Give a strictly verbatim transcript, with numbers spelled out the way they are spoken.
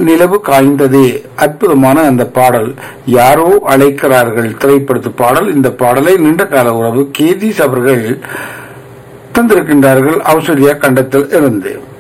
நிலவு காய்ந்ததே அற்புதமான அந்த பாடல். யாரோ அழைக்கிறார்கள் திரைப்படத்து பாடல். இந்த பாடலை நீண்ட கால உறவு கேதீஸ் அவர்கள் தந்திருக்கின்றார்கள் ஆஸ்திரேலியா கண்டத்தில் இருந்து.